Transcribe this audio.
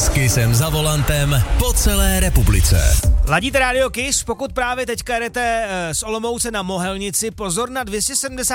S Kissem za volantem po celé republice. Ladíte Radio Kiss, pokud právě teďka jdete z Olomouce na Mohelnici, pozor na 270